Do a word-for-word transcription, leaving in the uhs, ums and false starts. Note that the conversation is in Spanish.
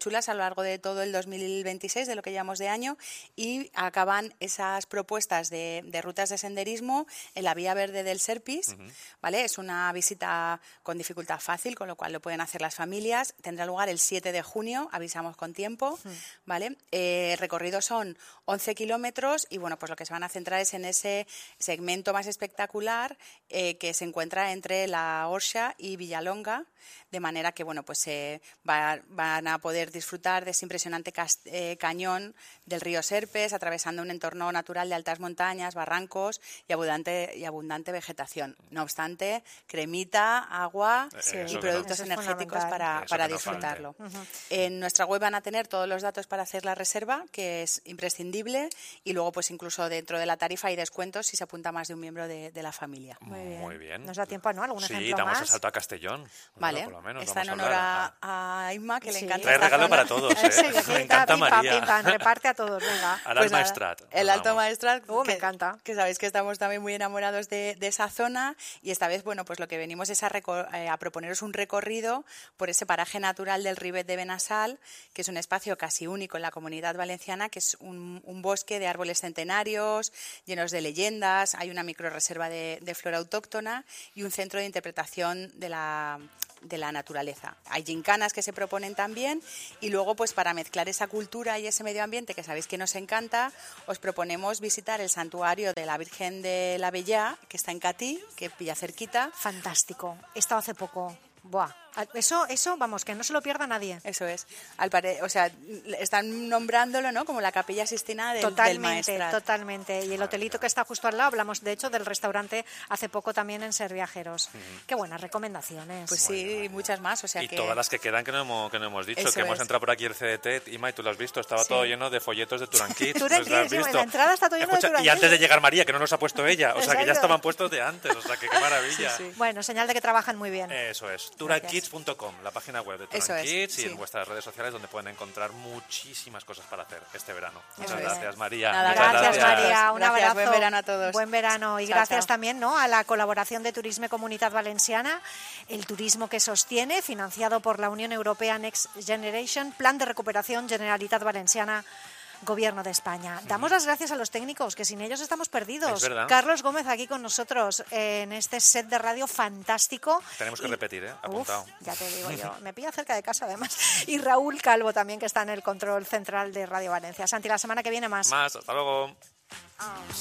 chulas a lo largo de todo el dos mil veintiséis, de lo que llevamos de año, y acaban esas propuestas de, de rutas de senderismo en la Vía Verde del Serpis, uh-huh. ¿vale? Es una visita con dificultad fácil, con lo cual lo pueden hacer las familias. Tendrá lugar el siete de junio, avisamos con tiempo, uh-huh. ¿vale? Eh, el recorrido son once kilómetros y, bueno, pues lo que se van a centrar es en ese segmento más espectacular eh, que se encuentra entre la Orxa y Villalonga, de manera que, bueno, pues eh, va, van a poder disfrutar de ese impresionante cas- eh, cañón del río Serpes, atravesando un entorno natural de altas montañas, barrancos y abundante, y abundante vegetación. No obstante, cremita, agua sí, y productos no. energéticos para, para disfrutarlo. No uh-huh. En nuestra web van a tener todos los datos para hacer la reserva, que es imprescindible, y luego pues incluso dentro de la tarifa hay descuentos si se apunta más de un miembro de, de la familia. Muy bien. Muy bien. ¿Nos da tiempo, no? ¿Algún sí, ejemplo damos más? el salto a Castellón. Vale, bueno, por lo menos está en vamos honor a, a, a Inma, que sí. le encanta. Trae regalo zona. Para todos, ¿eh? Sí, me encanta pim, María. Pim, pam, reparte a todos, venga. Al pues Alto Maestrat. El Alto Maestrat, uh, que, me encanta. Que sabéis que estamos también muy enamorados de, de esa zona, y esta vez, bueno, pues lo que venimos es a, recor- eh, a proponeros un recorrido por ese paraje natural del Rivet de Benassal, que es un espacio casi único en la Comunidad Valenciana, que es un, un bosque de árboles centenarios, llenos de leyendas, hay una microrreserva de, de flora autóctona y un centro de interpretación de la... de la naturaleza. Hay gincanas que se proponen también, y luego pues para mezclar esa cultura y ese medio ambiente que sabéis que nos encanta, os proponemos visitar el santuario de la Virgen de la Bellá, que está en Catí, que pilla cerquita. Fantástico. He estado hace poco. Buah. Eso, eso, vamos, que no se lo pierda nadie. Eso es. Al pare... O sea, están nombrándolo, ¿no?, como la Capilla Sistina del, totalmente, del Maestrat. Totalmente, y el hotelito que está justo al lado, hablamos de hecho del restaurante hace poco también en Ser Viajeros. Uh-huh. Qué buenas recomendaciones. Pues sí, bueno, muchas más, o sea y que... todas las que quedan que no hemos, que no hemos dicho, eso que hemos es. entrado por aquí el C D T, Ima, y tú lo has visto, estaba sí. todo lleno de folletos de Turan Kids. Turan Kids, sí, la entrada está todo lleno Escucha, de Turan y antes de llegar María, que no los ha puesto ella, o sea Exacto. que ya estaban puestos de antes, o sea que qué maravilla. Sí, sí. Bueno, señal de que trabajan muy bien. Eso es, turan kids punto com, la página web de Turan Kids, sí. y en vuestras redes sociales, donde pueden encontrar muchísimas cosas para hacer este verano. Muchas Eso gracias, es. María. Nada, Muchas gracias, gracias, María. Un gracias, abrazo. Buen verano a todos. Buen verano. Y chao, gracias chao. también, ¿no?, a la colaboración de Turisme Comunitat Valenciana, el turismo que sostiene, financiado por la Unión Europea Next Generation, Plan de Recuperación Generalitat Valenciana, Gobierno de España. Damos las gracias a los técnicos, que sin ellos estamos perdidos. Es verdad. Carlos Gómez aquí con nosotros en este set de radio fantástico. Tenemos que y... repetir, ¿eh? Apuntado. Uf, ya te digo yo. Me pilla cerca de casa, además. Y Raúl Calvo también, que está en el control central de Radio Valencia. Santi, la semana que viene más. Más, hasta luego.